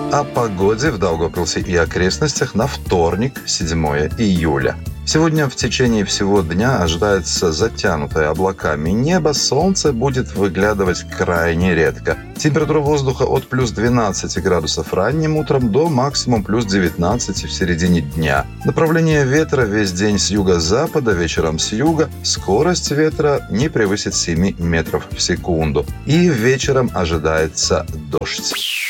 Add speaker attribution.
Speaker 1: О погоде в Даугавпилсе и окрестностях на вторник, 7 июля. Сегодня в течение всего дня ожидается затянутое облаками небо, солнце будет выглядывать крайне редко. Температура воздуха от плюс 12 градусов ранним утром до максимум плюс 19 в середине дня. Направление ветра весь день с юго-запада, вечером с юга. Скорость ветра не превысит 7 метров в секунду. И вечером ожидается дождь.